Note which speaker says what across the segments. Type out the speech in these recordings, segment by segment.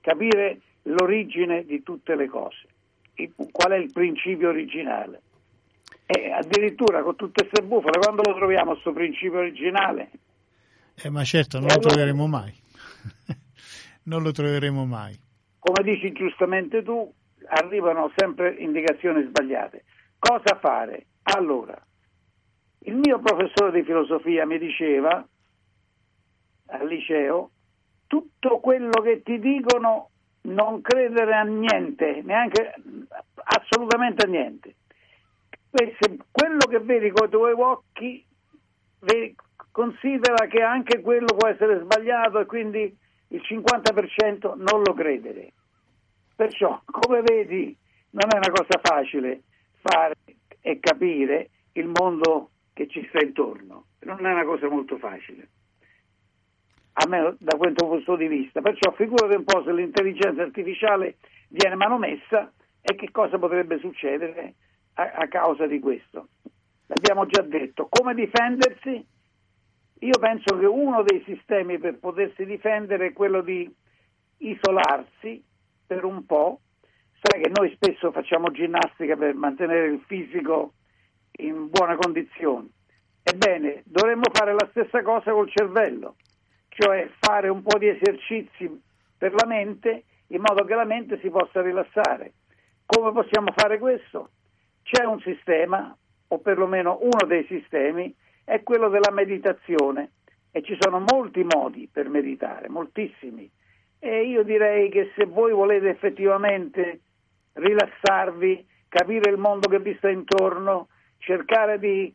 Speaker 1: capire l'origine di tutte le cose, qual è il principio originale. E addirittura con tutte queste bufale, quando lo troviamo questo principio originale?
Speaker 2: Ma certo, non lo troveremo mai. Non lo troveremo mai.
Speaker 1: Come dici giustamente tu, arrivano sempre indicazioni sbagliate. Cosa fare? Allora, il mio professore di filosofia mi diceva al liceo: tutto quello che ti dicono non credere a niente, neanche assolutamente a niente. Se quello che vedi con i tuoi occhi, considera che anche quello può essere sbagliato e quindi il 50% non lo credere. Perciò, come vedi, non è una cosa facile fare e capire il mondo che ci sta intorno. Non è una cosa molto facile, almeno da questo punto di vista. Perciò figurati un po' se l'intelligenza artificiale viene manomessa e che cosa potrebbe succedere a causa di questo. L'abbiamo già detto. Come difendersi? Io penso che uno dei sistemi per potersi difendere è quello di isolarsi per un po'. Sai che noi spesso facciamo ginnastica per mantenere il fisico in buone condizioni. Ebbene, dovremmo fare la stessa cosa col cervello, cioè fare un po' di esercizi per la mente in modo che la mente si possa rilassare. Come possiamo fare questo? C'è un sistema, o perlomeno uno dei sistemi, è quello della meditazione, e ci sono molti modi per meditare, moltissimi. E io direi che se voi volete effettivamente rilassarvi, capire il mondo che vi sta intorno, cercare di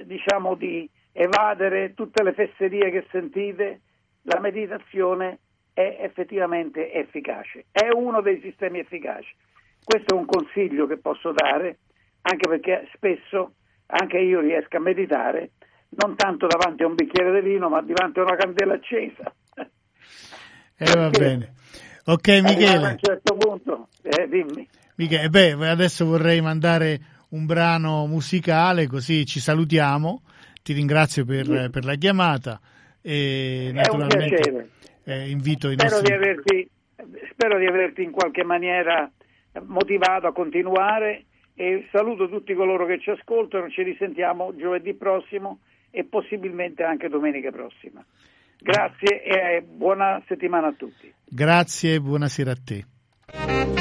Speaker 1: evadere tutte le fesserie che sentite, la meditazione è effettivamente efficace, è uno dei sistemi efficaci. Questo è un consiglio che posso dare, anche perché spesso anche io riesco a meditare, non tanto davanti a un bicchiere di vino, ma davanti a una candela accesa.
Speaker 2: Va bene. Ok, Michele.
Speaker 1: A un certo punto, dimmi.
Speaker 2: Michele, adesso vorrei mandare un brano musicale, così ci salutiamo. Ti ringrazio per la chiamata e naturalmente invito i nostri...
Speaker 1: Spero di averti in qualche maniera motivato a continuare, e saluto tutti coloro che ci ascoltano. Ci risentiamo giovedì prossimo e possibilmente anche domenica prossima. Grazie e buona settimana a tutti.
Speaker 2: Grazie e buonasera a te.